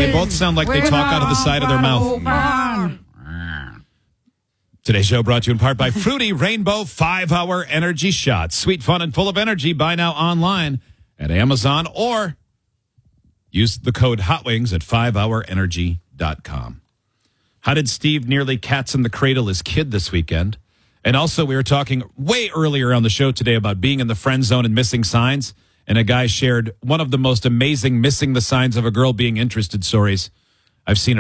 They both sound like they talk out of the side of their mouth. Today's show brought to you in part by Fruity Rainbow 5-Hour Energy Shots. Sweet, fun, and full of energy. Buy now online at Amazon or use the code HOTWINGS at 5hourenergy.com. How did Steve nearly cats in the cradle his kid this weekend? And also, we were talking way earlier on the show today about being in the friend zone and missing signs. And a guy shared one of the most amazing missing the signs of a girl being interested stories I've seen in